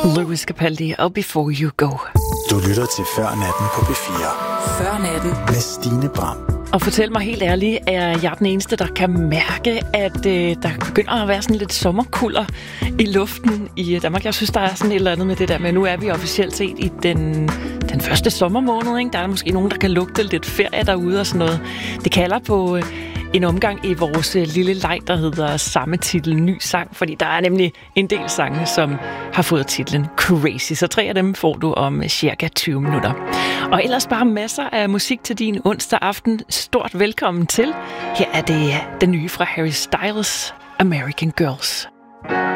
Lewis Capaldi og Before You Go. Du lytter til Før Natten på P4. Før Natten med Stine Bram. Og fortæl mig helt ærligt, er jeg den eneste, der kan mærke, at der begynder at være sådan lidt sommerkulder i luften i Danmark? Jeg synes, der er sådan et eller andet med det der, men nu er vi officielt set i den første sommermåned, ikke? Der er måske nogen, der kan lugte lidt ferie derude og sådan noget. Det kalder på en omgang i vores lille leg, der hedder samme titel, ny sang, fordi der er nemlig en del sange, som har fået titlen Crazy. Så 3 af dem får du om cirka 20 minutter. Og ellers bare masser af musik til din onsdag aften. Stort velkommen til. Her er det den nye fra Harry Styles, American Girls.